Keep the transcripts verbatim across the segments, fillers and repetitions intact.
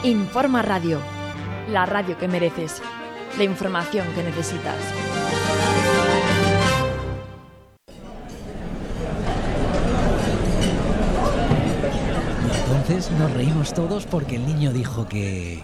Informa Radio, la radio que mereces, la información que necesitas. Entonces nos reímos todos porque el niño dijo que...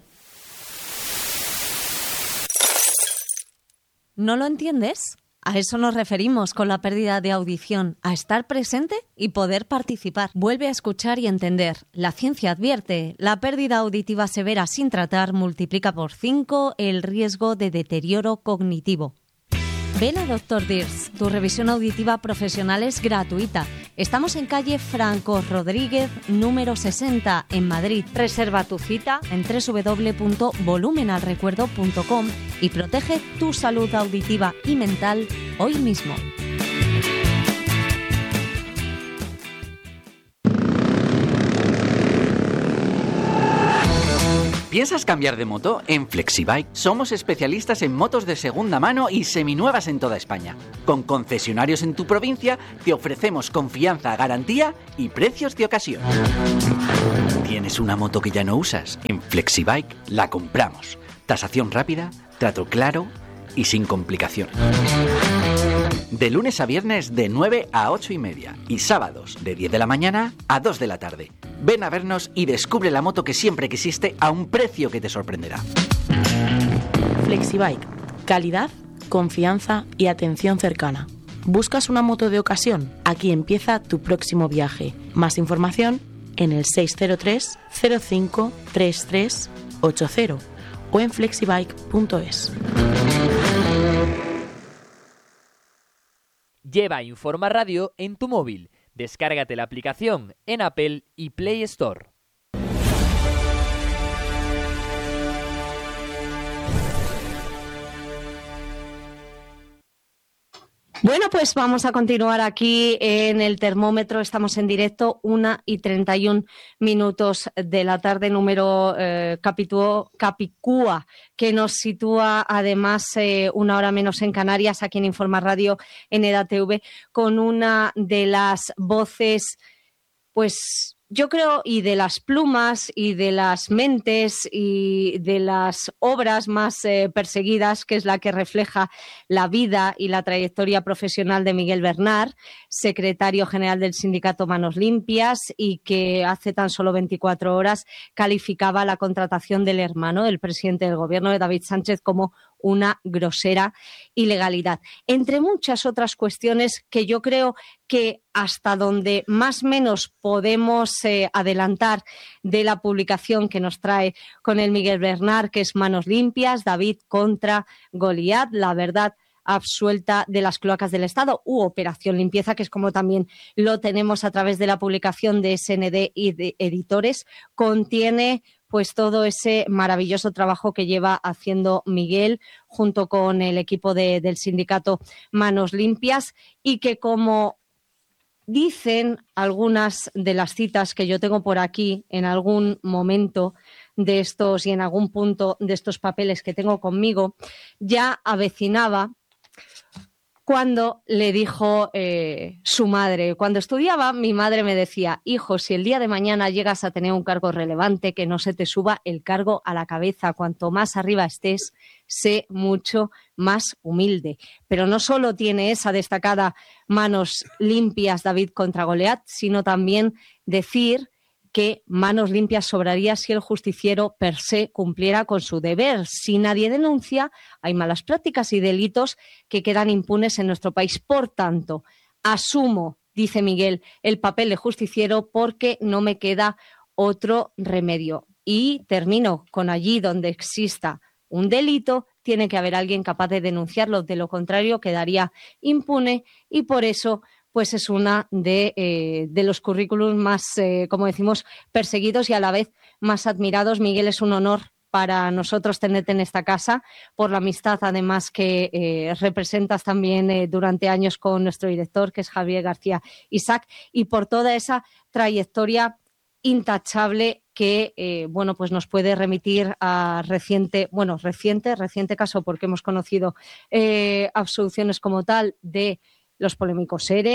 ¿No lo entiendes? A eso nos referimos con la pérdida de audición, a estar presente y poder participar. Vuelve a escuchar y entender. La ciencia advierte, la pérdida auditiva severa sin tratar multiplica por cinco el riesgo de deterioro cognitivo. Ven a doctor Dirs, tu revisión auditiva profesional es gratuita. Estamos en calle Franco Rodríguez, número sesenta, en Madrid. Reserva tu cita en doble u doble u doble u punto volumenalrecuerdo punto com y protege tu salud auditiva y mental hoy mismo. ¿Piensas cambiar de moto? En Flexibike somos especialistas en motos de segunda mano y seminuevas en toda España. Con concesionarios en tu provincia te ofrecemos confianza, garantía y precios de ocasión. ¿Tienes una moto que ya no usas? En Flexibike la compramos. Tasación rápida, trato claro y sin complicaciones. De lunes a viernes de nueve a ocho y media y sábados de diez de la mañana a dos de la tarde. Ven a vernos y descubre la moto que siempre quisiste a un precio que te sorprenderá. Flexibike. Calidad, confianza y atención cercana. ¿Buscas una moto de ocasión? Aquí empieza tu próximo viaje. Más información en el seis cero tres, cero cinco, treinta y tres ochenta o en flexibike punto es. Lleva Informa Radio en tu móvil. Descárgate la aplicación en Apple y Play Store. Bueno, pues vamos a continuar aquí en el termómetro. Estamos en directo, una y treinta y un minutos de la tarde, número eh, Capituo, Capicúa, que nos sitúa además eh, una hora menos en Canarias, aquí en Informa Radio, en E D A T V, con una de las voces, pues... yo creo, y de las plumas y de las mentes y de las obras más eh, perseguidas, que es la que refleja la vida y la trayectoria profesional de Miguel Bernard, secretario general del sindicato Manos Limpias, y que hace tan solo veinticuatro horas calificaba la contratación del hermano del presidente del gobierno, de David Sánchez, como una grosera ilegalidad. Entre muchas otras cuestiones que yo creo que hasta donde más o menos podemos eh, adelantar de la publicación que nos trae con el Miguel Bernard, que es Manos Limpias, David contra Goliat, la verdad absuelta de las cloacas del Estado, u Operación Limpieza, que es como también lo tenemos a través de la publicación de S N D y de Editores, contiene pues todo ese maravilloso trabajo que lleva haciendo Miguel junto con el equipo de, del sindicato Manos Limpias, y que, como dicen algunas de las citas que yo tengo por aquí en algún momento de estos y en algún punto de estos papeles que tengo conmigo, ya avecinaba cuando le dijo eh, su madre. Cuando estudiaba, mi madre me decía: hijo, si el día de mañana llegas a tener un cargo relevante, que no se te suba el cargo a la cabeza. Cuanto más arriba estés, sé mucho más humilde. Pero no solo tiene esa destacada Manos Limpias, David contra Goliat, sino también decir que Manos Limpias sobraría si el justiciero per se cumpliera con su deber. Si nadie denuncia, hay malas prácticas y delitos que quedan impunes en nuestro país. Por tanto, asumo, dice Miguel, el papel de justiciero porque no me queda otro remedio. Y termino con: allí donde exista un delito, tiene que haber alguien capaz de denunciarlo. De lo contrario, quedaría impune, y por eso pues es una de, eh, de los currículums más, eh, como decimos, perseguidos y a la vez más admirados. Miguel, es un honor para nosotros tenerte en esta casa, por la amistad además que eh, representas también eh, durante años con nuestro director, que es Javier García Isaac, y por toda esa trayectoria intachable que eh, bueno, pues nos puede remitir a reciente, bueno, reciente, reciente caso, porque hemos conocido eh, absoluciones como tal de los polémicos ERE,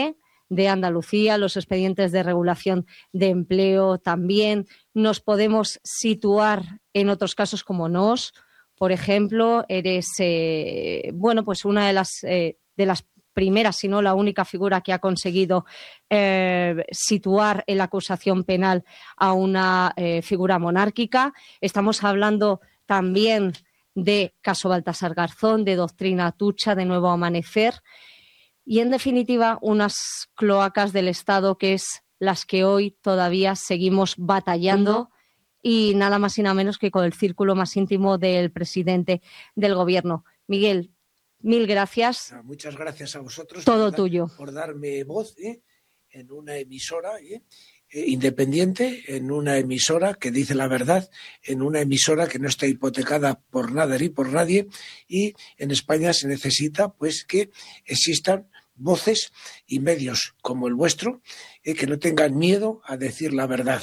de Andalucía, los expedientes de regulación de empleo también. Nos podemos situar en otros casos como N O S, por ejemplo. Eres, eh, bueno, pues una de las, eh, de las primera, si no la única figura que ha conseguido eh, situar en la acusación penal a una eh, figura monárquica. Estamos hablando también de caso Baltasar Garzón, de doctrina Atucha, de Nuevo Amanecer y, en definitiva, unas cloacas del Estado que es las que hoy todavía seguimos batallando y nada más y nada menos que con el círculo más íntimo del presidente del Gobierno. Miguel, mil gracias. Muchas gracias a vosotros. Todo por tuyo. Dar, por darme voz ¿eh? en una emisora ¿eh? Eh, independiente, en una emisora que dice la verdad, en una emisora que no está hipotecada por nada ni por nadie. Y en España se necesita pues que existan voces y medios como el vuestro eh, que no tengan miedo a decir la verdad.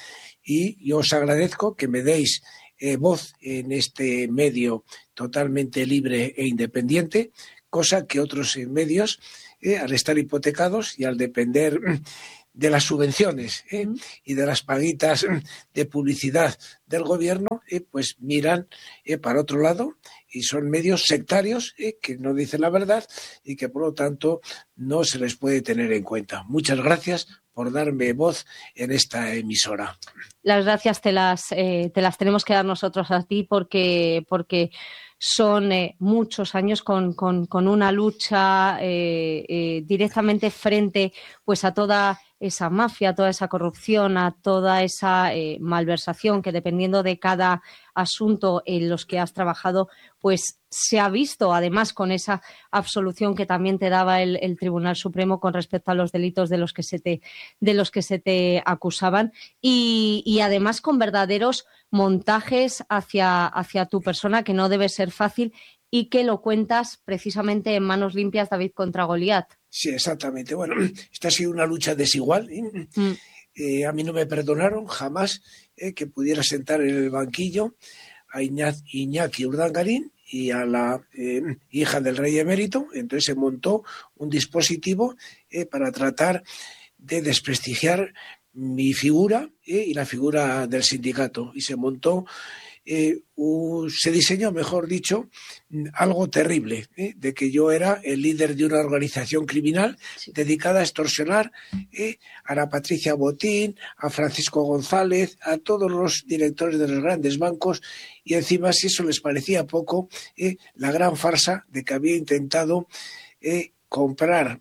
Y yo os agradezco que me deis Eh, voz en este medio totalmente libre e independiente, cosa que otros eh, medios, eh, al estar hipotecados y al depender de las subvenciones eh, mm. y de las paguitas de publicidad del gobierno, eh, pues miran eh, para otro lado y son medios sectarios eh, que no dicen la verdad y que por lo tanto no se les puede tener en cuenta. Muchas gracias por darme voz en esta emisora. Las gracias te las, eh, te las tenemos que dar nosotros a ti porque, porque son eh, muchos años con, con, con una lucha eh, eh, directamente frente pues, a toda esa mafia, a toda esa corrupción, a toda esa eh, malversación que, dependiendo de cada asunto en los que has trabajado, pues se ha visto, además, con esa absolución que también te daba el, el Tribunal Supremo con respecto a los delitos de los que se te, de los que se te acusaban y, y además con verdaderos montajes hacia, hacia tu persona, que no debe ser fácil y que lo cuentas precisamente en Manos Limpias, David contra Goliat. Sí, exactamente. Bueno, esta ha sido una lucha desigual. ¿eh? Mm. Eh, a mí no me perdonaron jamás eh, que pudiera sentar en el banquillo a Iñaki Urdangarín y a la eh, hija del rey emérito. Entonces se montó un dispositivo eh, para tratar de desprestigiar mi figura eh, y la figura del sindicato. Y se montó, eh, uh, se diseñó, mejor dicho, algo terrible, eh, de que yo era el líder de una organización criminal sí. dedicada a extorsionar eh, a Ana Patricia Botín, a Francisco González, a todos los directores de los grandes bancos, y encima, si eso les parecía poco, eh, la gran farsa de que había intentado eh, comprar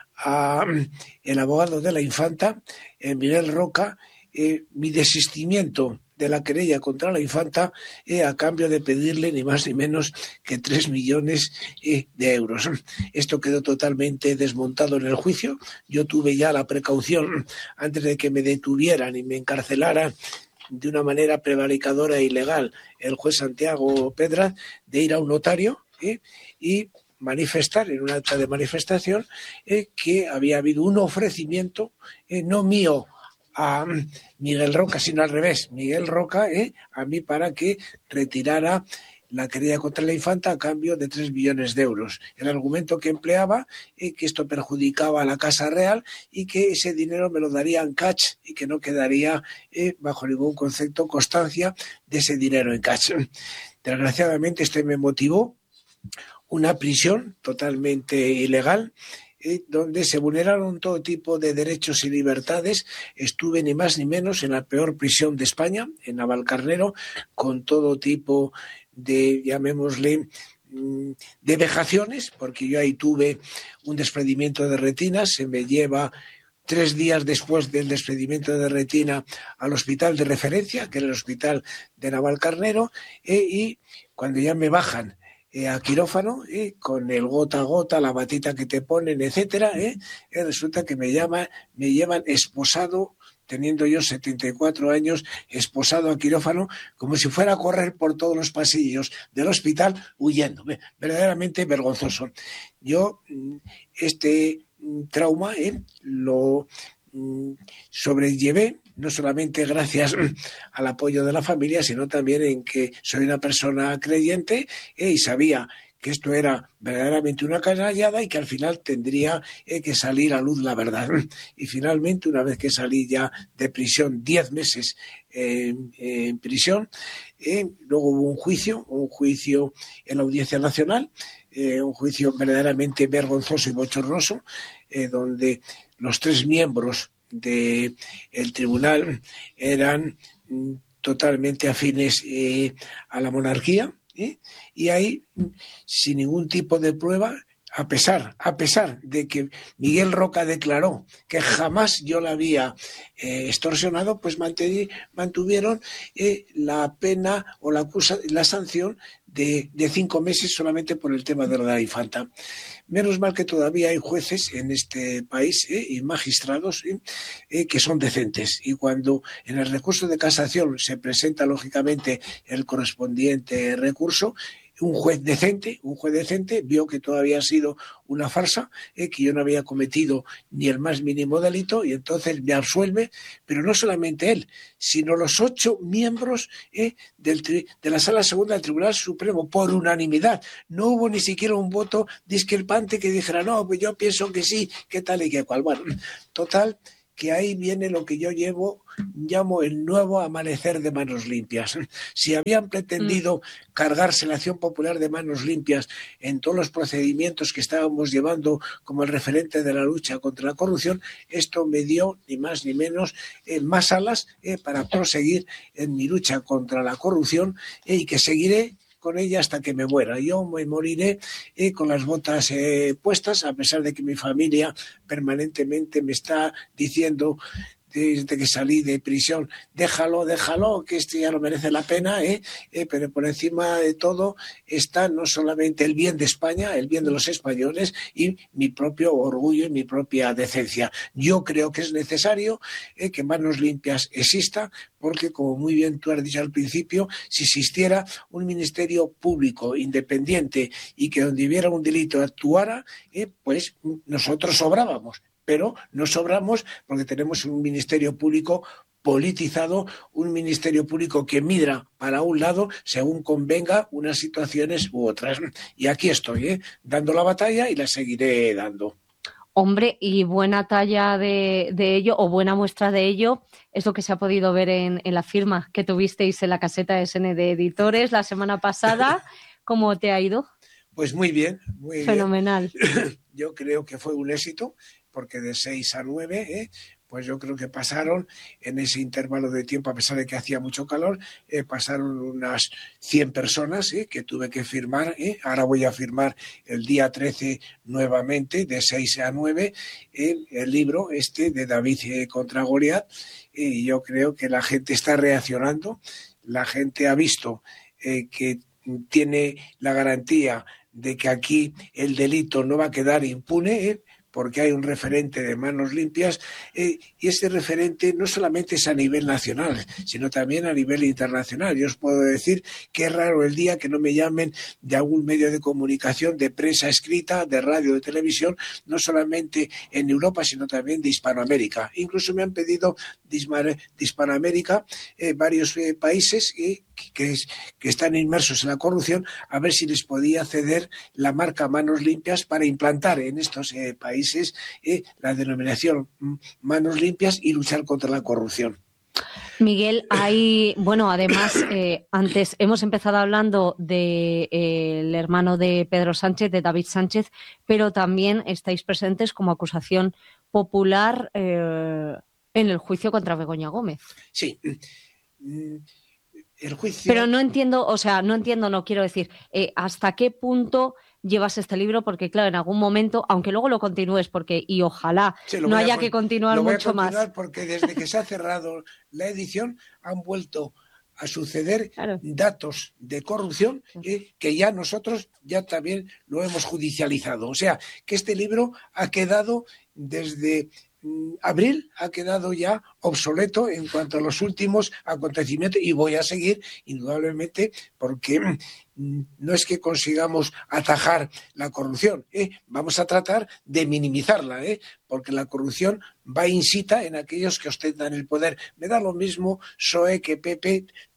a el abogado de la infanta, eh, Miguel Roca, eh, mi desistimiento de la querella contra la infanta eh, a cambio de pedirle ni más ni menos que tres millones eh, de euros. Esto quedó totalmente desmontado en el juicio. Yo tuve ya la precaución, antes de que me detuvieran y me encarcelaran de una manera prevaricadora e ilegal el juez Santiago Pedra, de ir a un notario eh, y manifestar en un acta de manifestación eh, que había habido un ofrecimiento, eh, no mío a Miguel Roca, sino al revés, Miguel Roca eh, a mí para que retirara la querella contra la infanta a cambio de tres millones de euros. El argumento que empleaba, eh, que esto perjudicaba a la Casa Real y que ese dinero me lo daría en cash y que no quedaría eh, bajo ningún concepto constancia de ese dinero en cash. Desgraciadamente este me motivó una prisión totalmente ilegal, eh, donde se vulneraron todo tipo de derechos y libertades. Estuve ni más ni menos en la peor prisión de España, en Navalcarnero, con todo tipo de, llamémosle, de vejaciones, porque yo ahí tuve un desprendimiento de retina. Se me lleva tres días después del desprendimiento de retina al hospital de referencia, que era el hospital de Navalcarnero, eh, y cuando ya me bajan Eh, a quirófano, eh, con el gota a gota, la batita que te ponen, etcétera, eh, eh, resulta que me llama, me llevan esposado, teniendo yo setenta y cuatro años, esposado a quirófano, como si fuera a correr por todos los pasillos del hospital huyendo. Verdaderamente vergonzoso. Yo este trauma eh, lo sobrellevé, no solamente gracias al apoyo de la familia, sino también en que soy una persona creyente eh, y sabía que esto era verdaderamente una canallada y que al final tendría eh, que salir a luz la verdad. Y finalmente, una vez que salí ya de prisión, diez meses eh, en prisión, eh, luego hubo un juicio, un juicio en la Audiencia Nacional, eh, un juicio verdaderamente vergonzoso y bochornoso, eh, donde los tres miembros del tribunal eran mm, totalmente afines eh, a la monarquía, ¿eh? Y ahí, sin ningún tipo de prueba, a pesar, a pesar de que Miguel Roca declaró que jamás yo la había eh, extorsionado, pues mantení, mantuvieron eh, la pena o la, acusa, la sanción de, de cinco meses solamente por el tema de la infanta. Menos mal que todavía hay jueces en este país eh, y magistrados eh, eh, que son decentes. Y cuando en el recurso de casación se presenta lógicamente el correspondiente recurso, un juez decente, un juez decente vio que todo había sido una farsa, eh, que yo no había cometido ni el más mínimo delito y entonces me absuelve, pero no solamente él, sino los ocho miembros eh, del tri- de la Sala Segunda del Tribunal Supremo, por unanimidad. No hubo ni siquiera un voto discrepante que dijera, no, pues yo pienso que sí, que tal y que cual. Bueno, total, que ahí viene lo que yo llevo, llamo el nuevo amanecer de Manos Limpias. Si habían pretendido mm. cargarse la Acción Popular de Manos Limpias en todos los procedimientos que estábamos llevando como el referente de la lucha contra la corrupción, esto me dio ni más ni menos eh, más alas eh, para proseguir en mi lucha contra la corrupción eh, y que seguiré con ella hasta que me muera. Yo me moriré eh, con las botas eh, puestas, a pesar de que mi familia permanentemente me está diciendo desde que salí de prisión, déjalo, déjalo, que esto ya no merece la pena, ¿eh? Eh, pero por encima de todo está no solamente el bien de España, el bien de los españoles y mi propio orgullo y mi propia decencia. Yo creo que es necesario eh, que Manos Limpias exista, porque como muy bien tú has dicho al principio, si existiera un ministerio público independiente y que donde hubiera un delito actuara, eh, pues nosotros sobrábamos. Pero no sobramos porque tenemos un ministerio público politizado, un ministerio público que mira para un lado según convenga unas situaciones u otras. Y aquí estoy, ¿eh? dando la batalla y la seguiré dando. Hombre, y buena talla de, de ello, o buena muestra de ello, es lo que se ha podido ver en, en la firma que tuvisteis en la caseta S N de Editores la semana pasada. ¿Cómo te ha ido? Pues muy bien, muy Fenomenal. bien. Yo creo que fue un éxito, porque de seis a nueve, ¿eh? pues yo creo que pasaron en ese intervalo de tiempo, a pesar de que hacía mucho calor, eh, pasaron unas cien personas ¿eh? que tuve que firmar. ¿eh? Ahora voy a firmar el día trece nuevamente, de seis a nueve, el, el libro este de David eh, contra Goliat. Y yo creo que la gente está reaccionando, la gente ha visto eh, que tiene la garantía de que aquí el delito no va a quedar impune, ¿eh? porque hay un referente de Manos Limpias eh, y ese referente no solamente es a nivel nacional, sino también a nivel internacional. Yo os puedo decir que es raro el día que no me llamen de algún medio de comunicación, de prensa escrita, de radio, de televisión, no solamente en Europa, sino también de Hispanoamérica. Incluso me han pedido de Hispanoamérica eh, varios eh, países eh, que, que están inmersos en la corrupción, a ver si les podía ceder la marca Manos Limpias para implantar en estos eh, países Eh, la denominación Manos Limpias y luchar contra la corrupción. Miguel, hay, bueno, además, eh, antes hemos empezado hablando del de, eh, hermano de Pedro Sánchez, de David Sánchez, pero también estáis presentes como acusación popular eh, en el juicio contra Begoña Gómez. Sí. El juicio... Pero no entiendo, o sea, no entiendo, no quiero decir, eh, hasta qué punto llevas este libro, porque claro, en algún momento, aunque luego lo continúes, porque y ojalá sí, no haya a, que continuar lo voy mucho a continuar más. Porque desde que se ha cerrado la edición han vuelto a suceder claro. datos de corrupción eh, que ya nosotros ya también lo hemos judicializado. O sea, que este libro ha quedado desde abril, ha quedado ya obsoleto en cuanto a los últimos acontecimientos y voy a seguir indudablemente porque no es que consigamos atajar la corrupción, ¿eh? vamos a tratar de minimizarla, ¿eh? porque la corrupción va incita en aquellos que ostentan el poder. Me da lo mismo P S O E que P P,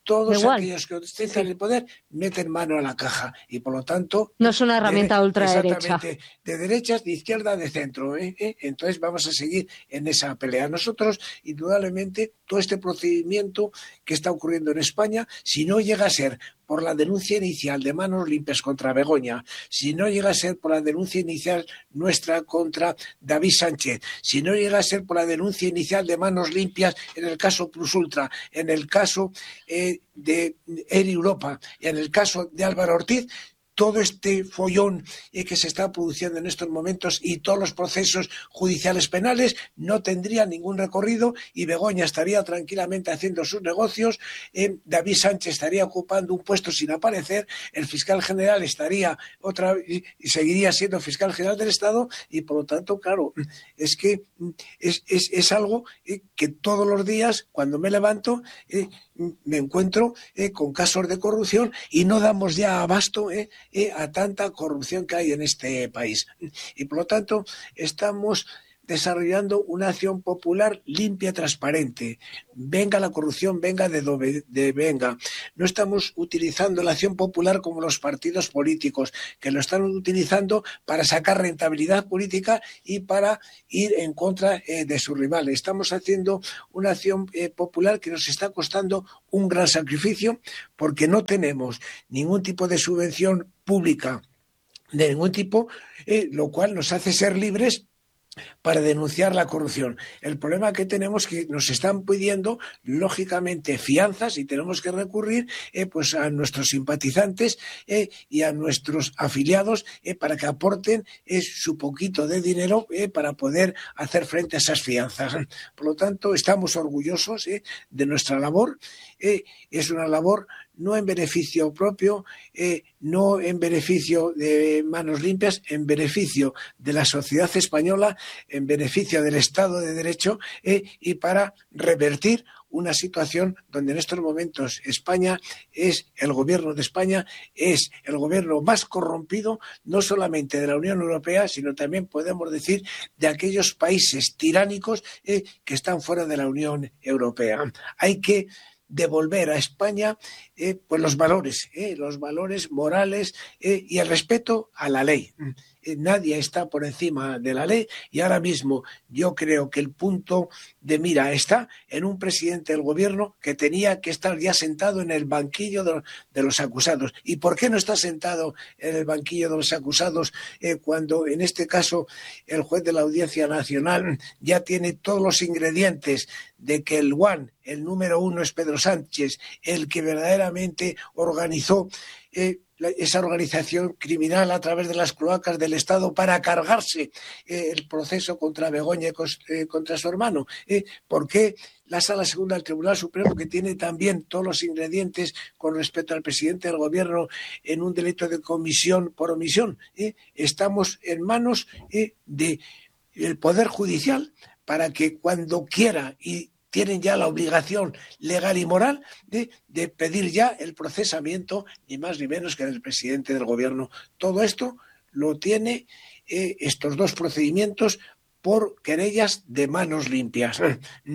todos Igual. aquellos que ostentan Sí. el poder meten mano a la caja y por lo tanto No es una herramienta de, ultraderecha. exactamente, de derechas, de izquierda, de centro, ¿eh? ¿eh? Entonces vamos a seguir en esa pelea. Nosotros, indudablemente, todo este procedimiento que está ocurriendo en España, si no llega a ser por la denuncia inicial de Manos Limpias contra Begoña, si no llega a ser por la denuncia inicial nuestra contra David Sánchez, si no llega a ser por la denuncia inicial de Manos Limpias en el caso Plus Ultra, en el caso eh, de Air Europa, en el caso de Álvaro Ortiz, todo este follón eh, que se está produciendo en estos momentos y todos los procesos judiciales penales no tendrían ningún recorrido y Begoña estaría tranquilamente haciendo sus negocios, eh, David Sánchez estaría ocupando un puesto sin aparecer, el fiscal general estaría otra y, y seguiría siendo fiscal general del Estado y por lo tanto, claro, es que es, es, es algo eh, que todos los días cuando me levanto eh, me encuentro eh, con casos de corrupción y no damos ya abasto eh, eh, a tanta corrupción que hay en este país. Y por lo tanto estamos desarrollando una acción popular limpia, transparente. Venga la corrupción, venga de donde de venga. No estamos utilizando la acción popular como los partidos políticos, que lo están utilizando para sacar rentabilidad política y para ir en contra eh, de sus rivales. Estamos haciendo una acción eh, popular que nos está costando un gran sacrificio porque no tenemos ningún tipo de subvención pública de ningún tipo, eh, lo cual nos hace ser libres para denunciar la corrupción. El problema que tenemos es que nos están pidiendo, lógicamente, fianzas y tenemos que recurrir eh, pues a nuestros simpatizantes eh, y a nuestros afiliados eh, para que aporten eh, su poquito de dinero eh, para poder hacer frente a esas fianzas. Por lo tanto, estamos orgullosos eh, de nuestra labor. Eh, es una labor no en beneficio propio, eh, no en beneficio de Manos Limpias, en beneficio de la sociedad española, en beneficio del Estado de Derecho eh, y para revertir una situación donde en estos momentos España es, el gobierno de España es el gobierno más corrompido, no solamente de la Unión Europea, sino también podemos decir de aquellos países tiránicos eh, que están fuera de la Unión Europea. Hay que devolver a España eh, pues los valores, eh, los valores morales eh, y el respeto a la ley. Eh, nadie está por encima de la ley y ahora mismo yo creo que el punto de mira está en un presidente del gobierno que tenía que estar ya sentado en el banquillo de, de los acusados. ¿Y por qué no está sentado en el banquillo de los acusados eh, cuando en este caso el juez de la Audiencia Nacional ya tiene todos los ingredientes de que el one, el número uno es Pedro Sánchez, el que verdaderamente organizó eh, esa organización criminal a través de las cloacas del Estado para cargarse eh, el proceso contra Begoña y eh, contra su hermano? Eh, ¿Por qué la Sala Segunda del Tribunal Supremo, que tiene también todos los ingredientes con respecto al presidente del gobierno en un delito de comisión por omisión? Eh, estamos en manos eh, del Poder Judicial para que cuando quiera y tienen ya la obligación legal y moral de, de pedir ya el procesamiento, ni más ni menos que del presidente del gobierno. Todo esto lo tiene eh, estos dos procedimientos por querellas de Manos Limpias.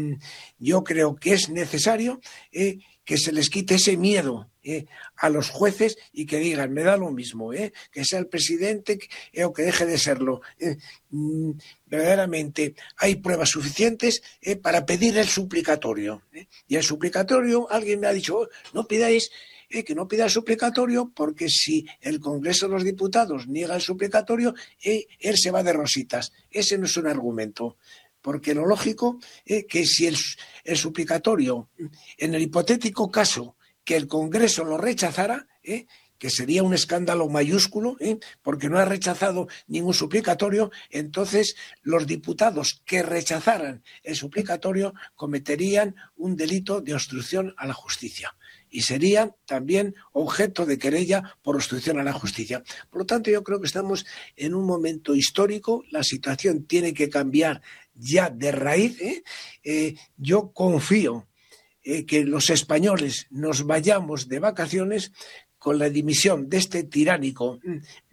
Yo creo que es necesario eh, que se les quite ese miedo eh, a los jueces y que digan, me da lo mismo, eh, que sea el presidente eh, o que deje de serlo. Eh, mm, verdaderamente hay pruebas suficientes eh, para pedir el suplicatorio. Eh. Y el suplicatorio, alguien me ha dicho, oh, no pidáis, eh, que no pida el suplicatorio porque si el Congreso de los Diputados niega el suplicatorio, eh, él se va de rositas. Ese no es un argumento. Porque lo lógico es eh, que si el, el suplicatorio, en el hipotético caso que el Congreso lo rechazara, eh, que sería un escándalo mayúsculo, eh, porque no ha rechazado ningún suplicatorio, entonces los diputados que rechazaran el suplicatorio cometerían un delito de obstrucción a la justicia y serían también objeto de querella por obstrucción a la justicia. Por lo tanto, yo creo que estamos en un momento histórico, la situación tiene que cambiar ya de raíz. ¿eh? Eh, yo confío eh, que los españoles nos vayamos de vacaciones con la dimisión de este tiránico,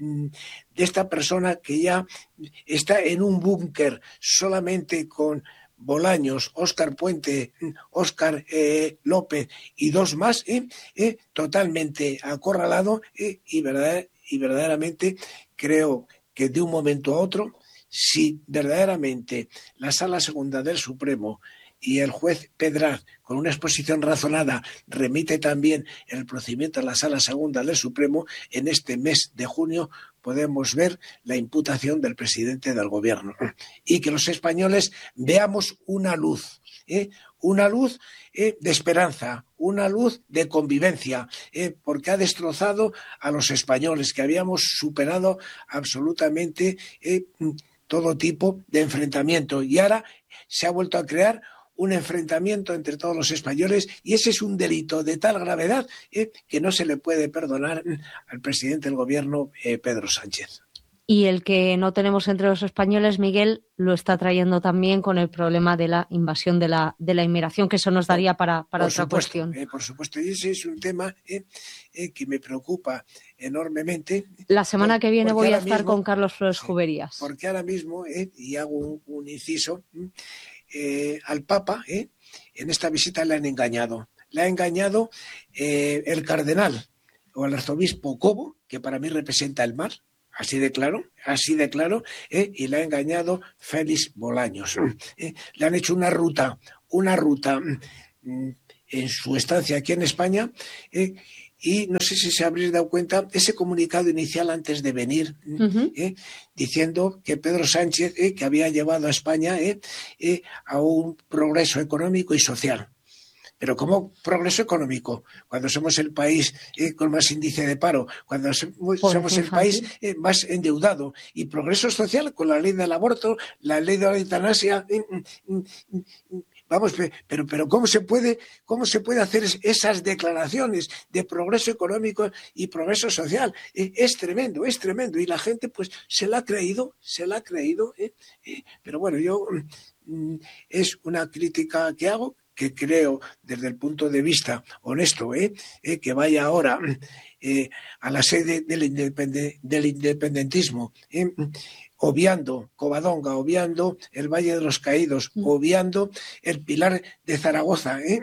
de esta persona que ya está en un búnker solamente con Bolaños, Óscar Puente, Óscar eh, López y dos más, eh, eh, totalmente acorralado eh, y, verdad, y verdaderamente creo que de un momento a otro, si verdaderamente la Sala Segunda del Supremo y el juez Pedraz, con una exposición razonada, remite también el procedimiento a la Sala Segunda del Supremo, en este mes de junio podemos ver la imputación del presidente del gobierno. Y que los españoles veamos una luz, ¿eh? una luz eh, de esperanza, una luz de convivencia, eh, porque ha destrozado a los españoles, que habíamos superado absolutamente eh, todo tipo de enfrentamiento. Y ahora se ha vuelto a crear un enfrentamiento entre todos los españoles, y ese es un delito de tal gravedad eh, que no se le puede perdonar al presidente del gobierno, eh, Pedro Sánchez. Y el que no tenemos entre los españoles, Miguel, lo está trayendo también con el problema de la invasión de la, de la inmigración, que eso nos daría para, para otra supuesto, cuestión. Eh, por supuesto, y ese es un tema eh, eh, que me preocupa enormemente. La semana por, que viene voy a estar mismo, con Carlos Flores sí, Juberías. Porque ahora mismo, eh, y hago un, un inciso, eh, al Papa, eh, en esta visita le han engañado. Le ha engañado eh, el cardenal o el arzobispo Cobo, que para mí representa el mal, así de claro, así de claro, eh, y le ha engañado Félix Bolaños. Eh, le han hecho una ruta, una ruta mm, en su estancia aquí en España, eh, y no sé si se habréis dado cuenta, ese comunicado inicial antes de venir, uh-huh. eh, diciendo que Pedro Sánchez, eh, que había llevado a España eh, eh, a un progreso económico y social. Pero ¿cómo progreso económico? Cuando somos el país eh, con más índice de paro, cuando somos, somos el país eh, más endeudado. Y progreso social con la ley del aborto, la ley de la eutanasia. Eh, eh, eh, Vamos, pero, pero ¿cómo se puede, cómo se puede hacer esas declaraciones de progreso económico y progreso social? Eh, es tremendo, es tremendo. Y la gente pues se la ha creído, se la ha creído. Eh, eh, pero bueno, yo mm, es una crítica que hago, que creo desde el punto de vista honesto, eh, eh, que vaya ahora eh, a la sede del, independ- del independentismo, eh, obviando Covadonga, obviando el Valle de los Caídos, obviando el Pilar de Zaragoza, ¿eh?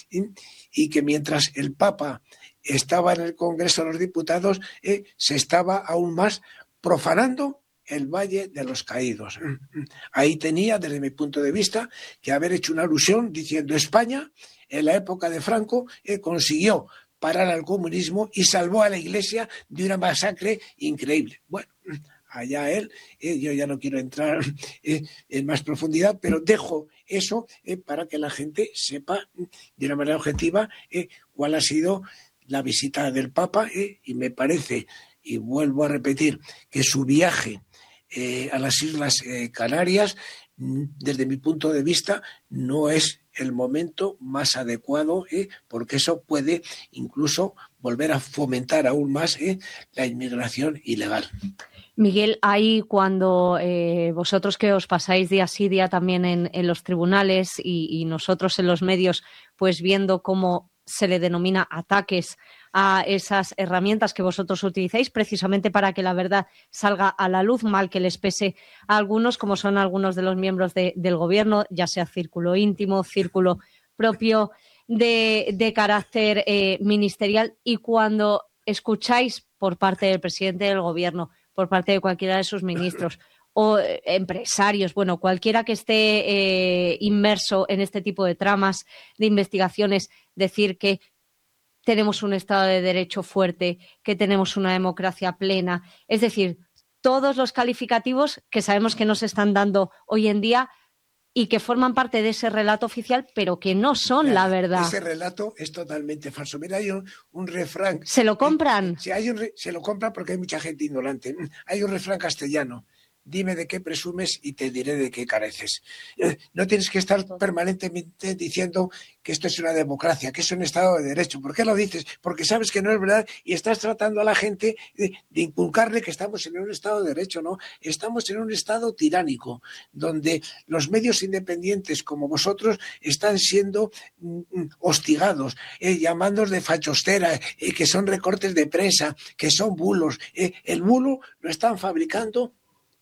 y que mientras el Papa estaba en el Congreso de los Diputados, eh, se estaba aún más profanando el Valle de los Caídos. Ahí tenía, desde mi punto de vista, que haber hecho una alusión diciendo España, en la época de Franco, eh, consiguió parar al comunismo y salvó a la Iglesia de una masacre increíble. Bueno, allá él, eh, yo ya no quiero entrar eh, en más profundidad, pero dejo eso eh, para que la gente sepa de una manera objetiva eh, cuál ha sido la visita del Papa eh, y me parece, y vuelvo a repetir, que su viaje eh, a las Islas eh, Canarias, desde mi punto de vista, no es el momento más adecuado, eh, porque eso puede incluso volver a fomentar aún más eh, la inmigración ilegal. Miguel, ahí cuando eh, vosotros que os pasáis día sí día también en, en los tribunales y, y nosotros en los medios, pues viendo cómo se le denomina ataques a esas herramientas que vosotros utilizáis precisamente para que la verdad salga a la luz, mal que les pese a algunos, como son algunos de los miembros de, del gobierno, ya sea círculo íntimo, círculo propio de, de carácter eh, ministerial, y cuando escucháis por parte del presidente del gobierno, por parte de cualquiera de sus ministros o eh, empresarios, bueno, cualquiera que esté eh, inmerso en este tipo de tramas, de investigaciones, decir que tenemos un Estado de Derecho fuerte, que tenemos una democracia plena, es decir, todos los calificativos que sabemos que nos están dando hoy en día y que forman parte de ese relato oficial, pero que no son la verdad. Ese relato es totalmente falso. Mira, hay un, un refrán. ¿Se lo compran? Sí, hay un, se lo compran porque hay mucha gente ignorante. Hay un refrán castellano. Dime de qué presumes y te diré de qué careces. No tienes que estar permanentemente diciendo que esto es una democracia, que es un Estado de Derecho. ¿Por qué lo dices? Porque sabes que no es verdad y estás tratando a la gente de, de inculcarle que estamos en un Estado de Derecho, ¿no? Estamos en un Estado tiránico, donde los medios independientes como vosotros están siendo mm, hostigados, eh, llamándonos de fachostera, eh, que son recortes de prensa, que son bulos. Eh, el bulo lo están fabricando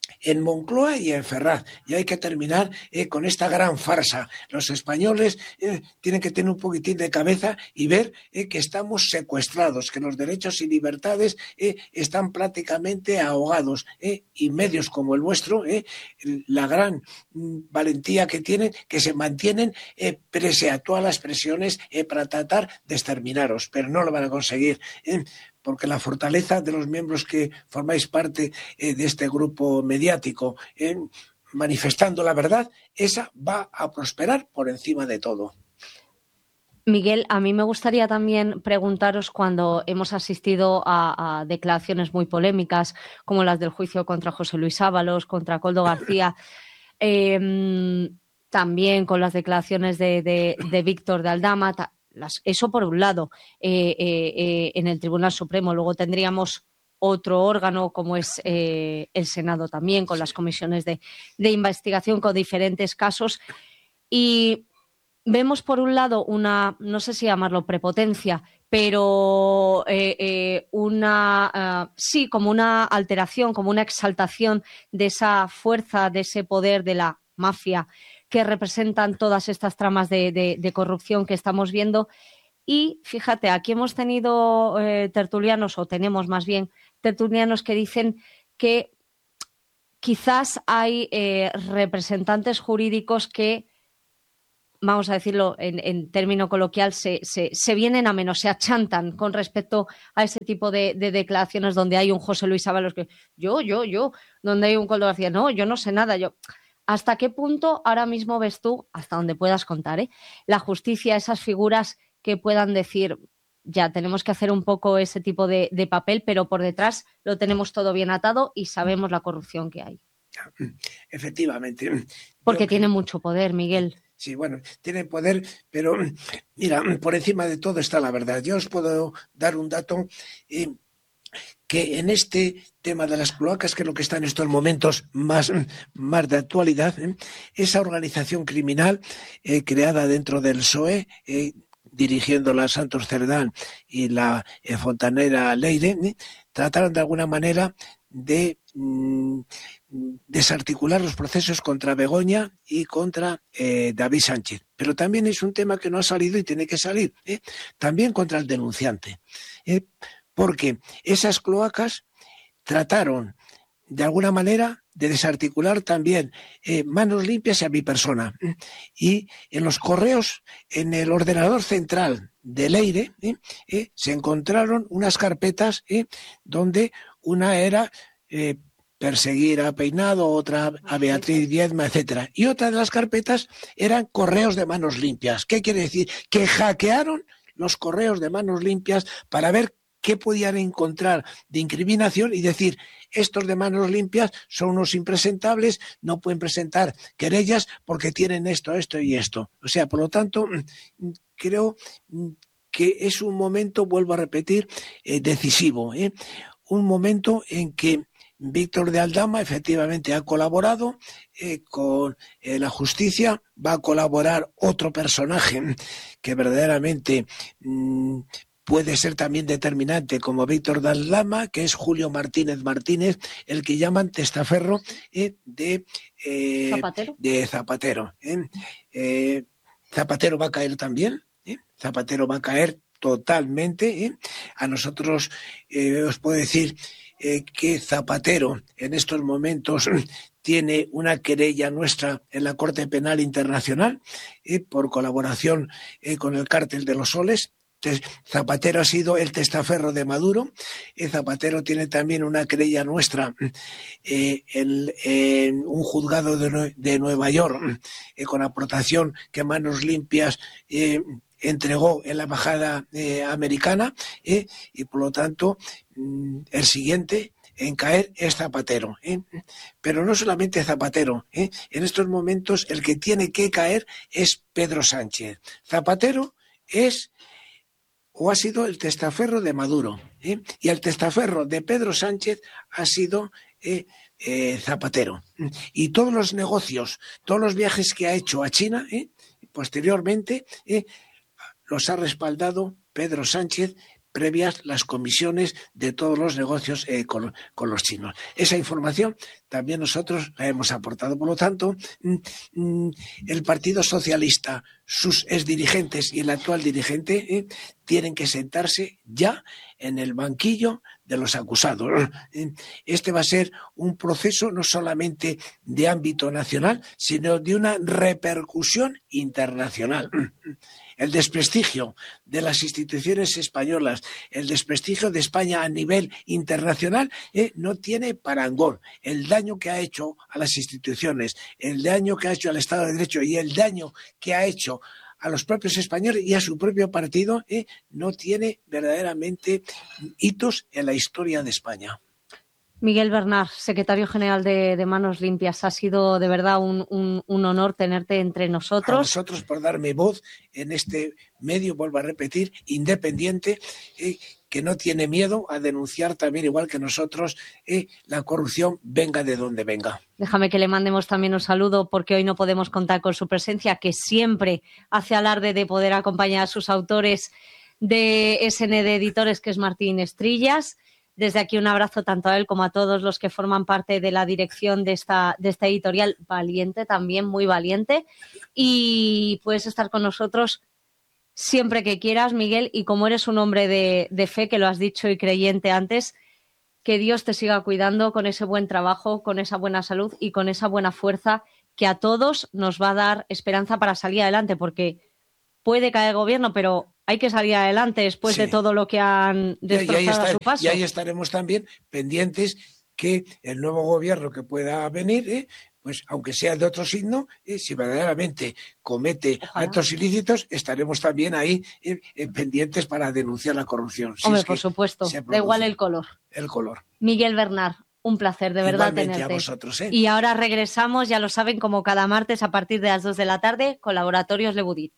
en Moncloa y en Ferraz. Y hay que terminar eh, con esta gran farsa. Los españoles eh, tienen que tener un poquitín de cabeza y ver eh, que estamos secuestrados, que los derechos y libertades eh, están prácticamente ahogados. Eh, y medios como el vuestro, eh, la gran mm, valentía que tienen, que se mantienen eh, pese a todas las presiones eh, para tratar de exterminaros, pero no lo van a conseguir. Eh, porque la fortaleza de los miembros que formáis parte eh, de este grupo mediático, eh, manifestando la verdad, esa va a prosperar por encima de todo. Miguel, a mí me gustaría también preguntaros, cuando hemos asistido a, a declaraciones muy polémicas, como las del juicio contra José Luis Ábalos, contra Koldo García, eh, también con las declaraciones de, de, de Víctor de Aldama, ta, Las, eso por un lado, eh, eh, eh, en el Tribunal Supremo. Luego tendríamos otro órgano como es eh, el Senado también, con las comisiones de, de investigación con diferentes casos. Y vemos por un lado una, no sé si llamarlo prepotencia, pero eh, eh, una, uh, sí, como una alteración, como una exaltación de esa fuerza, de ese poder de la mafia que representan todas estas tramas de, de, de corrupción que estamos viendo. Y fíjate, aquí hemos tenido eh, tertulianos, o tenemos más bien tertulianos que dicen que quizás hay eh, representantes jurídicos que, vamos a decirlo en, en término coloquial, se, se, se vienen a menos, se achantan con respecto a ese tipo de, de declaraciones donde hay un José Luis Ábalos que yo, yo, yo, donde hay un Koldo García, no, yo no sé nada, yo... ¿Hasta qué punto ahora mismo ves tú, hasta donde puedas contar, ¿eh? la justicia, esas figuras que puedan decir, ya tenemos que hacer un poco ese tipo de, de papel, pero por detrás lo tenemos todo bien atado y sabemos la corrupción que hay? Efectivamente. Porque Yo, tiene mucho poder, Miguel. Sí, bueno, tiene poder, pero mira, por encima de todo está la verdad. Yo os puedo dar un dato... Eh, que en este tema de las cloacas, que es lo que está en estos momentos más, más de actualidad, ¿eh? esa organización criminal eh, creada dentro del P S O E, eh, dirigiéndola Santos Cerdán y la eh, Fontanera Leire, ¿eh? trataron de alguna manera de mm, desarticular los procesos contra Begoña y contra eh, David Sánchez. Pero también es un tema que no ha salido y tiene que salir, ¿eh? también contra el denunciante. ¿eh? Porque esas cloacas trataron de alguna manera de desarticular también eh, Manos Limpias y a mi persona. Y en los correos, en el ordenador central de Leire, eh, eh, se encontraron unas carpetas eh, donde una era eh, perseguir a Peinado, otra a Beatriz Viedma, etcétera. Y otra de las carpetas eran correos de Manos Limpias. ¿Qué quiere decir? Que hackearon los correos de Manos Limpias para ver qué podían encontrar de incriminación y decir, estos de Manos Limpias son unos impresentables, no pueden presentar querellas porque tienen esto, esto y esto. O sea, por lo tanto, creo que es un momento, vuelvo a repetir, eh, decisivo, ¿eh? Un momento en que Víctor de Aldama efectivamente ha colaborado eh, con eh, la justicia, va a colaborar otro personaje que verdaderamente... Mmm, puede ser también determinante, como Víctor de Aldama, que es Julio Martínez Martínez, el que llaman testaferro eh, de, eh, Zapatero. de Zapatero. ¿eh? Eh, Zapatero va a caer también, ¿eh? Zapatero va a caer totalmente. ¿eh? A nosotros eh, os puedo decir eh, que Zapatero en estos momentos tiene una querella nuestra en la Corte Penal Internacional eh, por colaboración eh, con el Cártel de los Soles. Zapatero ha sido el testaferro de Maduro. Eh, Zapatero tiene también una querella nuestra eh, en, en un juzgado de, de Nueva York eh, con aportación que Manos Limpias eh, entregó en la embajada eh, americana eh, y por lo tanto mm, el siguiente en caer es Zapatero. ¿eh? Pero no solamente Zapatero. ¿eh? En estos momentos el que tiene que caer es Pedro Sánchez. Zapatero es... o ha sido el testaferro de Maduro, ¿eh? y el testaferro de Pedro Sánchez ha sido eh, eh, Zapatero. Y todos los negocios, todos los viajes que ha hecho a China, ¿eh? posteriormente, eh, los ha respaldado Pedro Sánchez previas las comisiones de todos los negocios eh, con, con los chinos. Esa información también nosotros la hemos aportado. Por lo tanto, el Partido Socialista, sus exdirigentes y el actual dirigente eh, tienen que sentarse ya en el banquillo de los acusados. Este va a ser un proceso no solamente de ámbito nacional, sino de una repercusión internacional. El desprestigio de las instituciones españolas, el desprestigio de España a nivel internacional eh, no tiene parangón. El daño que ha hecho a las instituciones, el daño que ha hecho al Estado de Derecho y el daño que ha hecho a los propios españoles y a su propio partido eh, no tiene verdaderamente hitos en la historia de España. Miguel Bernard, secretario general de, de Manos Limpias, ha sido de verdad un, un, un honor tenerte entre nosotros. A vosotros por darme voz en este medio, vuelvo a repetir, independiente, eh, que no tiene miedo a denunciar también, igual que nosotros, eh, la corrupción venga de donde venga. Déjame que le mandemos también un saludo, porque hoy no podemos contar con su presencia, que siempre hace alarde de poder acompañar a sus autores de S N D Editores, que es Martín Estrillas. Desde aquí un abrazo tanto a él como a todos los que forman parte de la dirección de esta, de esta editorial valiente, también muy valiente. Y puedes estar con nosotros siempre que quieras, Miguel, y como eres un hombre de, de fe, que lo has dicho y creyente antes, que Dios te siga cuidando con ese buen trabajo, con esa buena salud y con esa buena fuerza que a todos nos va a dar esperanza para salir adelante, porque puede caer el gobierno, pero hay que salir adelante después sí. de todo lo que han destrozado y ahí está, a su paso. Y ahí estaremos también pendientes que el nuevo gobierno que pueda venir, eh, pues aunque sea de otro signo, eh, si verdaderamente comete Ojalá. actos ilícitos, estaremos también ahí eh, eh, pendientes para denunciar la corrupción. Si Hombre, es por supuesto, da igual el color. El color. Miguel Bernard, un placer de verdad Igualmente tenerte. A vosotros, ¿eh? Y ahora regresamos, ya lo saben, como cada martes a partir de las dos de la tarde, con Laboratorios Lebudit.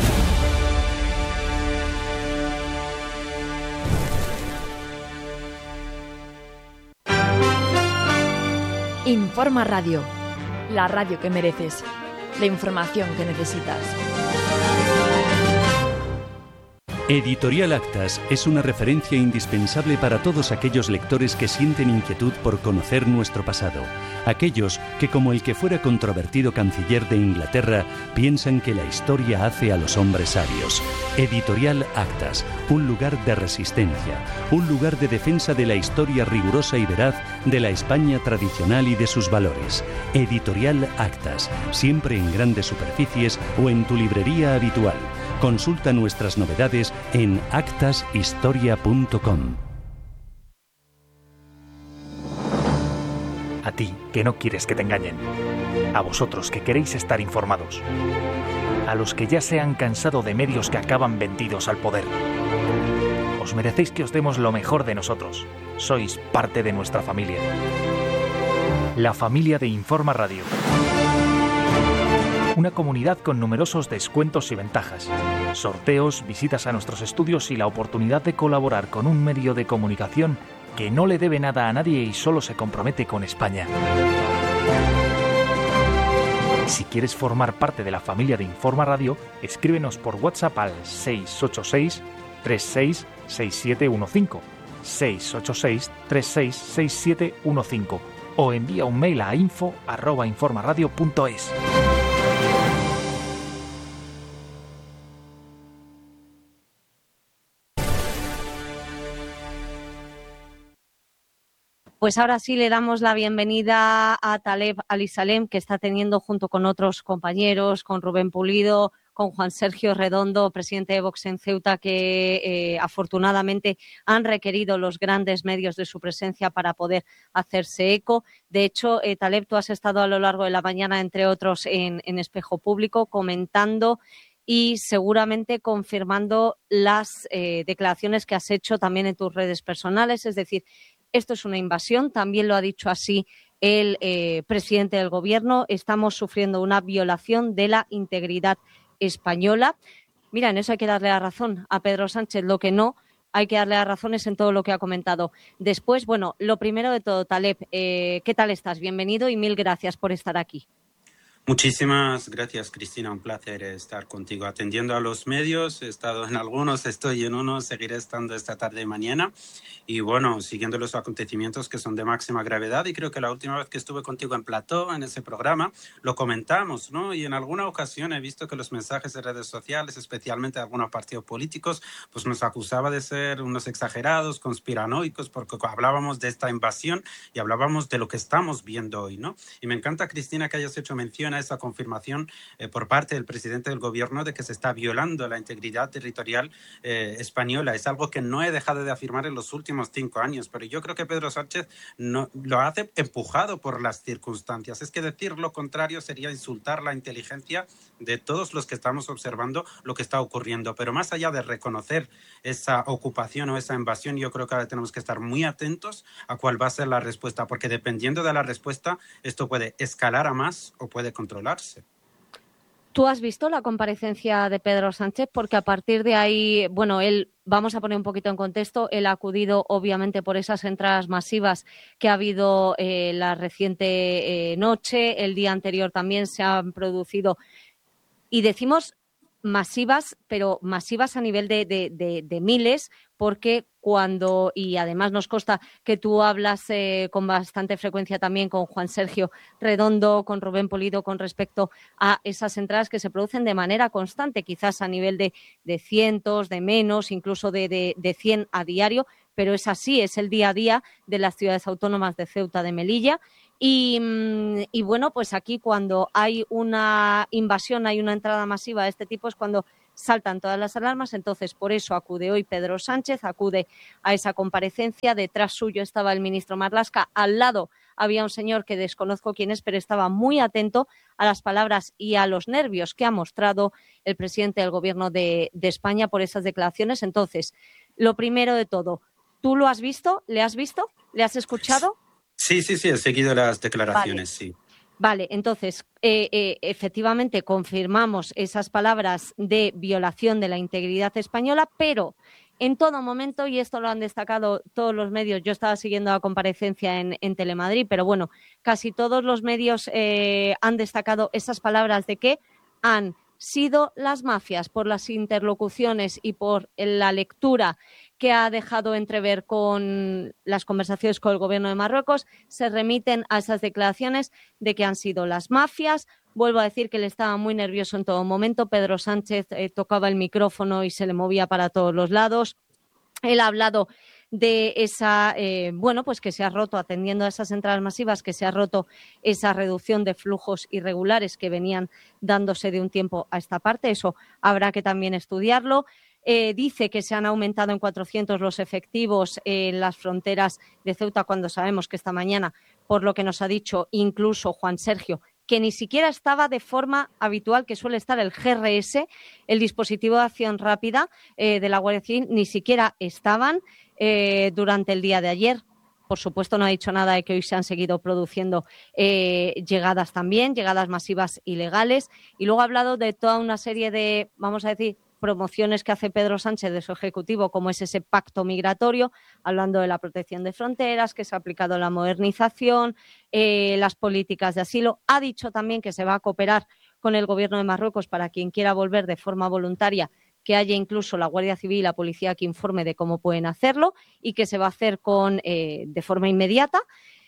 Informa Radio, la radio que mereces, la información que necesitas. Editorial Actas es una referencia indispensable para todos aquellos lectores que sienten inquietud por conocer nuestro pasado. Aquellos que, como el que fuera controvertido canciller de Inglaterra, piensan que la historia hace a los hombres sabios. Editorial Actas, un lugar de resistencia, un lugar de defensa de la historia rigurosa y veraz de la España tradicional y de sus valores. Editorial Actas, siempre en grandes superficies o en tu librería habitual. Consulta nuestras novedades en actas historia punto com. A ti, que no quieres que te engañen. A vosotros, que queréis estar informados. A los que ya se han cansado de medios que acaban vendidos al poder. Os merecéis que os demos lo mejor de nosotros. Sois parte de nuestra familia. La familia de Informa Radio. Una comunidad con numerosos descuentos y ventajas, sorteos, visitas a nuestros estudios y la oportunidad de colaborar con un medio de comunicación que no le debe nada a nadie y solo se compromete con España. Si quieres formar parte de la familia de Informa Radio, escríbenos por WhatsApp al seis ocho seis, tres seis seis siete uno cinco, seis ocho seis, tres seis seis siete uno cinco o envía un mail a info arroba informaradio punto es. Pues ahora sí le damos la bienvenida a Taleb Alisalem, que está teniendo junto con otros compañeros, con Rubén Pulido, con Juan Sergio Redondo, presidente de Vox en Ceuta, que eh, afortunadamente han requerido los grandes medios de su presencia para poder hacerse eco. De hecho, eh, Taleb, tú has estado a lo largo de la mañana, entre otros, en, en Espejo Público, comentando y seguramente confirmando las eh, declaraciones que has hecho también en tus redes personales, es decir, esto es una invasión, también lo ha dicho así el eh, presidente del Gobierno. Estamos sufriendo una violación de la integridad española. Mira, en eso hay que darle la razón a Pedro Sánchez. Lo que no, hay que darle las razones en todo lo que ha comentado. Después, bueno, lo primero de todo, Taleb, eh, ¿qué tal estás? Bienvenido y mil gracias por estar aquí. Muchísimas gracias, Cristina. Un placer estar contigo. Atendiendo a los medios, he estado en algunos, estoy en unos, seguiré estando esta tarde y mañana. Y bueno, siguiendo los acontecimientos que son de máxima gravedad. Y creo que la última vez que estuve contigo en plató, en ese programa, lo comentamos, ¿no? Y en alguna ocasión he visto que los mensajes de redes sociales, especialmente de algunos partidos políticos, pues nos acusaba de ser unos exagerados, conspiranoicos, porque hablábamos de esta invasión y hablábamos de lo que estamos viendo hoy, ¿no? Y me encanta, Cristina, que hayas hecho mención a esa confirmación eh, por parte del presidente del gobierno de que se está violando la integridad territorial eh, española. Es algo que no he dejado de afirmar en los últimos cinco años, pero yo creo que Pedro Sánchez no, lo hace empujado por las circunstancias. Es que decir lo contrario sería insultar la inteligencia de todos los que estamos observando lo que está ocurriendo. Pero más allá de reconocer esa ocupación o esa invasión, yo creo que ahora tenemos que estar muy atentos a cuál va a ser la respuesta, porque dependiendo de la respuesta, esto puede escalar a más o puede controlarse. ¿Tú has visto la comparecencia de Pedro Sánchez? Porque a partir de ahí, bueno, él, vamos a poner un poquito en contexto, él ha acudido obviamente por esas entradas masivas que ha habido eh, la reciente eh, noche, el día anterior también se han producido, y decimos masivas, pero masivas a nivel de, de, de, de miles, porque cuando, y además nos consta que tú hablas eh, con bastante frecuencia también con Juan Sergio Redondo, con Rubén Polido, con respecto a esas entradas que se producen de manera constante, quizás a nivel de, de cientos, de menos, incluso de, de, de cien a diario, pero es así, es el día a día de las ciudades autónomas de Ceuta, de Melilla. Y, y bueno, pues aquí cuando hay una invasión, hay una entrada masiva de este tipo, es cuando saltan todas las alarmas. Entonces, por eso acude hoy Pedro Sánchez, acude a esa comparecencia. Detrás suyo estaba el ministro Marlaska, al lado había un señor que desconozco quién es, pero estaba muy atento a las palabras y a los nervios que ha mostrado el presidente del Gobierno de, de España por esas declaraciones. Entonces, lo primero de todo, ¿tú lo has visto? ¿Le has visto? ¿Le has escuchado? Sí, sí, sí, he seguido las declaraciones, Vale. sí. Vale, entonces, eh, eh, efectivamente confirmamos esas palabras de violación de la integridad española, pero en todo momento, y esto lo han destacado todos los medios, yo estaba siguiendo la comparecencia en, en Telemadrid, pero bueno, casi todos los medios eh, han destacado esas palabras de que han sido las mafias, por las interlocuciones y por la lectura que ha dejado entrever con las conversaciones con el gobierno de Marruecos, se remiten a esas declaraciones de que han sido las mafias. Vuelvo a decir que él estaba muy nervioso en todo momento. Pedro Sánchez eh, tocaba el micrófono y se le movía para todos los lados. Él ha hablado de esa, eh, bueno, pues que se ha roto, atendiendo a esas entradas masivas, que se ha roto esa reducción de flujos irregulares que venían dándose de un tiempo a esta parte. Eso habrá que también estudiarlo. Eh, dice que se han aumentado en cuatrocientos los efectivos en las fronteras de Ceuta, cuando sabemos que esta mañana, por lo que nos ha dicho incluso Juan Sergio, que ni siquiera estaba de forma habitual, que suele estar el G R S, el dispositivo de acción rápida eh, de la Guardia Civil, ni siquiera estaban eh, durante el día de ayer. Por supuesto, no ha dicho nada de que hoy se han seguido produciendo eh, llegadas también, llegadas masivas ilegales. Y luego ha hablado de toda una serie de, vamos a decir, promociones que hace Pedro Sánchez de su ejecutivo, como es ese pacto migratorio, hablando de la protección de fronteras, que se ha aplicado la modernización, eh, las políticas de asilo. Ha dicho también que se va a cooperar con el gobierno de Marruecos para quien quiera volver de forma voluntaria, que haya incluso la Guardia Civil y la policía que informe de cómo pueden hacerlo y que se va a hacer con eh, de forma inmediata.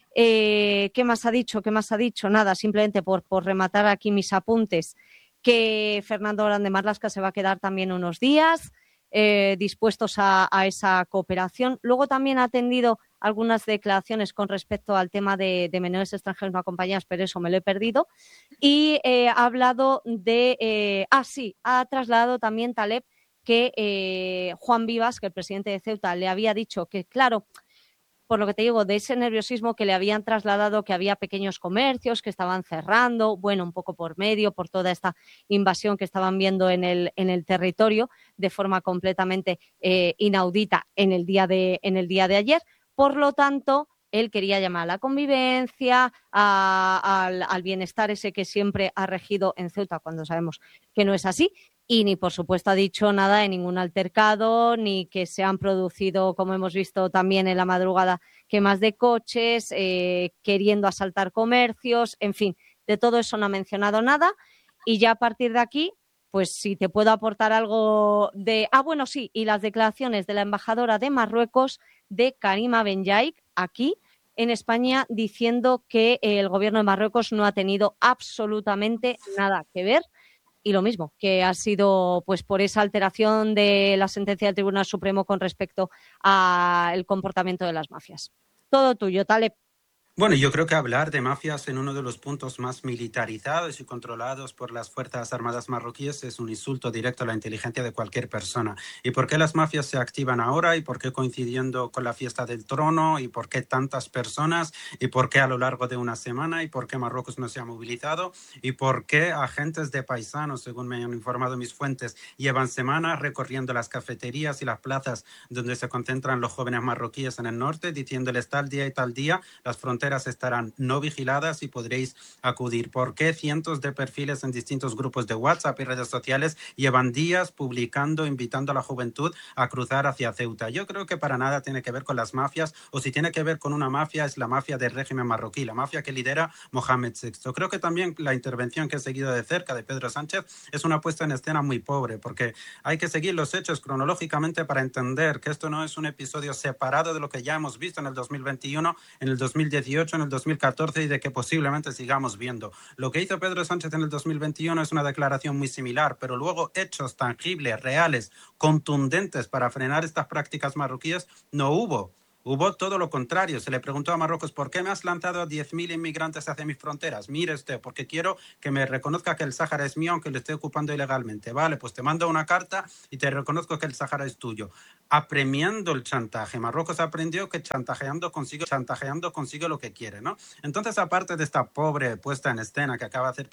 Eh, ¿Qué más ha dicho? ¿Qué más ha dicho? Nada, simplemente por, por rematar aquí mis apuntes, que Fernando Grande Marlaska se va a quedar también unos días eh, dispuestos a, a esa cooperación. Luego también ha atendido algunas declaraciones con respecto al tema de, de menores extranjeros no acompañados, pero eso me lo he perdido. Y eh, ha hablado de... Eh, ah, sí, ha trasladado también Taleb que eh, Juan Vivas, que el presidente de Ceuta, le había dicho que, claro, por lo que te digo, de ese nerviosismo que le habían trasladado, que había pequeños comercios que estaban cerrando, bueno, un poco por medio, por toda esta invasión que estaban viendo en el, en el territorio de forma completamente eh, inaudita en el día de, en el día de ayer. Por lo tanto, él quería llamar a la convivencia, a, al, al bienestar ese que siempre ha regido en Ceuta, cuando sabemos que no es así. Y ni, por supuesto, ha dicho nada de ningún altercado, ni que se han producido, como hemos visto también en la madrugada, quemas de coches, eh, queriendo asaltar comercios, en fin, De todo eso no ha mencionado nada y ya a partir de aquí, pues si te puedo aportar algo de... Ah, bueno, sí, y las declaraciones de la embajadora de Marruecos, de Karima Benyaik, aquí en España, diciendo que el gobierno de Marruecos no ha tenido absolutamente nada que ver. Y lo mismo, que ha sido pues por esa alteración de la sentencia del Tribunal Supremo con respecto al comportamiento de las mafias. Todo tuyo, Taleb. Bueno, yo creo que hablar de mafias en uno de los puntos más militarizados y controlados por las Fuerzas Armadas marroquíes es un insulto directo a la inteligencia de cualquier persona. ¿Y por qué las mafias se activan ahora? ¿Y por qué coincidiendo con la fiesta del trono? ¿Y por qué tantas personas? ¿Y por qué a lo largo de una semana? ¿Y por qué Marruecos no se ha movilizado? ¿Y por qué agentes de paisanos, según me han informado mis fuentes, llevan semanas recorriendo las cafeterías y las plazas donde se concentran los jóvenes marroquíes en el norte, diciéndoles tal día y tal día las fronteras estarán no vigiladas y podréis acudir? ¿Por qué cientos de perfiles en distintos grupos de WhatsApp y redes sociales llevan días publicando, invitando a la juventud a cruzar hacia Ceuta? Yo creo que para nada tiene que ver con las mafias, o si tiene que ver con una mafia es la mafia del régimen marroquí, la mafia que lidera Mohamed sexto. Creo que también la intervención que he seguido de cerca de Pedro Sánchez es una puesta en escena muy pobre, porque hay que seguir los hechos cronológicamente para entender que esto no es un episodio separado de lo que ya hemos visto en el dos mil veintiuno, en el dos mil dieciocho, en el dos mil catorce y de que posiblemente sigamos viendo. Lo que hizo Pedro Sánchez en el dos mil veintiuno es una declaración muy similar, pero luego hechos tangibles, reales, contundentes para frenar estas prácticas marroquíes no hubo. Hubo todo lo contrario. Se le preguntó a Marruecos: ¿por qué me has lanzado a diez mil inmigrantes hacia mis fronteras? Mire usted, porque quiero que me reconozca que el Sáhara es mío, aunque lo esté ocupando ilegalmente. Vale, pues te mando una carta y te reconozco que el Sáhara es tuyo. Apremiando el chantaje. Marruecos aprendió que chantajeando consigue, chantajeando consigue lo que quiere, ¿no? Entonces, aparte de esta pobre puesta en escena que acaba de hacer